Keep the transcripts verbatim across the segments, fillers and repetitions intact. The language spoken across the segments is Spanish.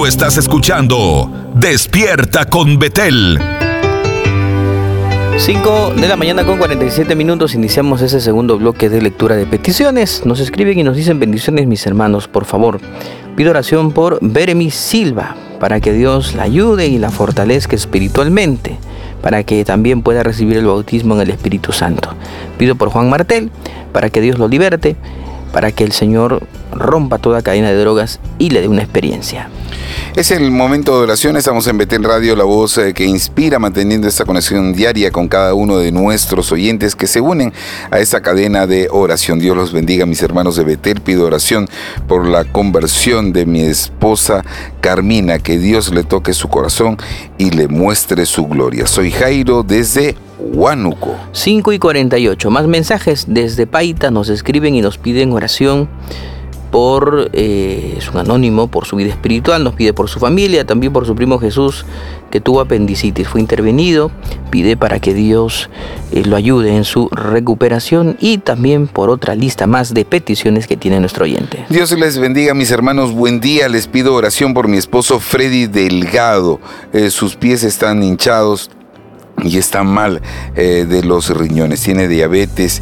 Tú estás escuchando Despierta con Betel. cinco de la mañana con cuarenta y siete minutos. Iniciamos ese segundo bloque de lectura de peticiones. Nos escriben y nos dicen: bendiciones mis hermanos, por favor. Pido oración por Beremy Silva, para que Dios la ayude y la fortalezca espiritualmente, para que también pueda recibir el bautismo en el Espíritu Santo. Pido por Juan Martel, para que Dios lo liberte, para que el Señor rompa toda cadena de drogas y le dé una experiencia. Es el momento de oración. Estamos en Betel Radio, la voz eh, que inspira, manteniendo esta conexión diaria con cada uno de nuestros oyentes que se unen a esta cadena de oración. Dios los bendiga, mis hermanos de Betel. Pido oración por la conversión de mi esposa Carmina, que Dios le toque su corazón y le muestre su gloria. Soy Jairo desde Huánuco. cinco y cuarenta y ocho. Más mensajes desde Paita. Nos escriben y nos piden oración por, eh, es un anónimo, por su vida espiritual. Nos pide por su familia, también por su primo Jesús, que tuvo apendicitis, fue intervenido. Pide para que Dios eh, lo ayude en su recuperación, y también por otra lista más de peticiones que tiene nuestro oyente. Dios les bendiga, mis hermanos. Buen día. Les pido oración por mi esposo Freddy Delgado. Eh, sus pies están hinchados y está mal eh, de los riñones, tiene diabetes,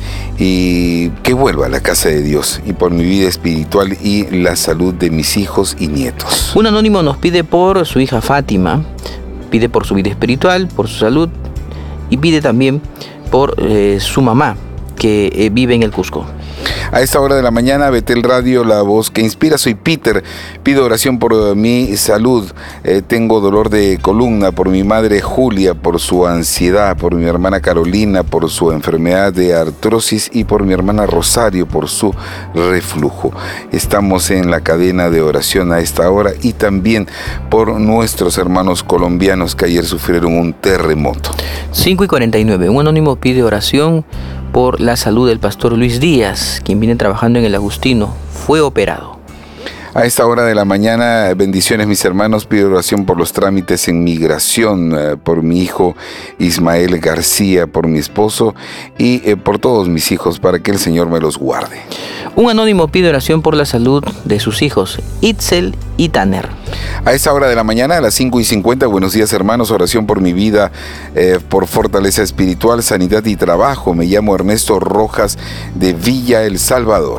y que vuelva a la casa de Dios, y por mi vida espiritual y la salud de mis hijos y nietos. Un anónimo nos pide por su hija Fátima, pide por su vida espiritual, por su salud, y pide también por eh, su mamá, que eh, vive en el Cusco. A esta hora de la mañana, Betel Radio, la voz que inspira. Soy Peter. Pido oración por uh, mi salud. Eh, tengo dolor de columna, por mi madre Julia, por su ansiedad, por mi hermana Carolina, por su enfermedad de artrosis, y por mi hermana Rosario, por su reflujo. Estamos en la cadena de oración a esta hora, y también por nuestros hermanos colombianos que ayer sufrieron un terremoto. cinco y cuarenta y nueve. Un anónimo pide oración por la salud del pastor Luis Díaz, quien viene trabajando en el Agustino. Fue operado. A esta hora de la mañana, bendiciones mis hermanos. Pido oración por los trámites en migración, eh, por mi hijo Ismael García, por mi esposo y eh, por todos mis hijos, para que el Señor me los guarde. Un anónimo pide oración por la salud de sus hijos, Itzel y Tanner. A esta hora de la mañana, a las cinco y cincuenta, buenos días hermanos, oración por mi vida, eh, por fortaleza espiritual, sanidad y trabajo. Me llamo Ernesto Rojas de Villa El Salvador.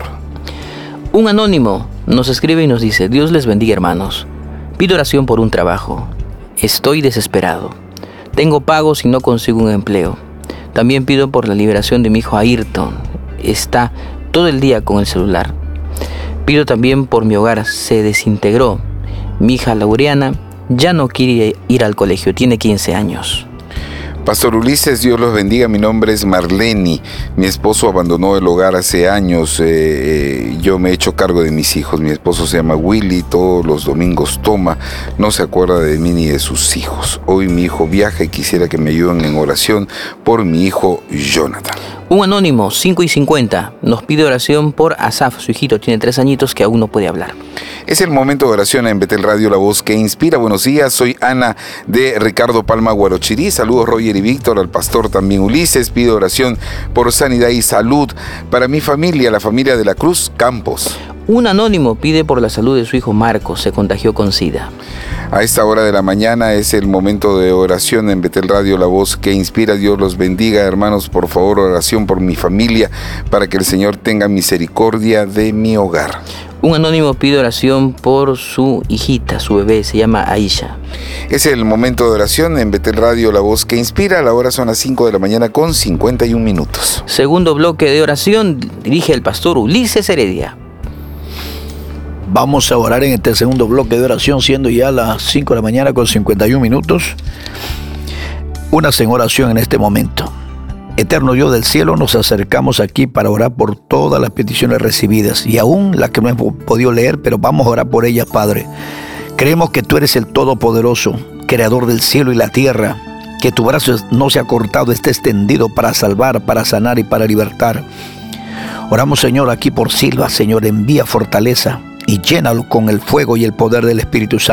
Un anónimo nos escribe y nos dice: Dios les bendiga hermanos, pido oración por un trabajo. Estoy desesperado, tengo pagos y no consigo un empleo. También pido por la liberación de mi hijo Ayrton, está todo el día con el celular. Pido también por mi hogar, se desintegró. Mi hija Laureana ya no quiere ir al colegio, tiene quince años. Pastor Ulises, Dios los bendiga. Mi nombre es Marleni. Mi esposo abandonó el hogar hace años. Eh, eh, yo me he hecho cargo de mis hijos. Mi esposo se llama Willy. Todos los domingos toma. No se acuerda de mí ni de sus hijos. Hoy mi hijo viaja y quisiera que me ayuden en oración por mi hijo Jonathan. Un anónimo, cinco y cincuenta, nos pide oración por Asaf. Su hijito tiene tres añitos que aún no puede hablar. Es el momento de oración en Betel Radio, la voz que inspira. Buenos días, soy Ana de Ricardo Palma Guarochirí. Saludos Roger y Víctor, al pastor también Ulises. Pido oración por sanidad y salud para mi familia, la familia de la Cruz Campos. Un anónimo pide por la salud de su hijo Marcos, se contagió con SIDA. A esta hora de la mañana es el momento de oración en Betel Radio, la voz que inspira. Dios los bendiga, hermanos. Por favor, oración por mi familia, para que el Señor tenga misericordia de mi hogar. Un anónimo pide oración por su hijita, su bebé, se llama Aisha. Es el momento de oración en Betel Radio, la voz que inspira. La hora son las cinco de la mañana con cincuenta y un minutos. Segundo bloque de oración dirige el pastor Ulises Heredia. Vamos a orar en este segundo bloque de oración, siendo ya las cinco de la mañana con cincuenta y un minutos. Unas en oración en este momento. Eterno Dios del cielo, nos acercamos aquí para orar por todas las peticiones recibidas, y aún las que no hemos podido leer, pero vamos a orar por ellas, Padre. Creemos que tú eres el Todopoderoso, Creador del cielo y la tierra, que tu brazo no se ha cortado, está extendido para salvar, para sanar y para libertar. Oramos, Señor, aquí por Silva. Señor, envía fortaleza y llénalo con el fuego y el poder del Espíritu Santo.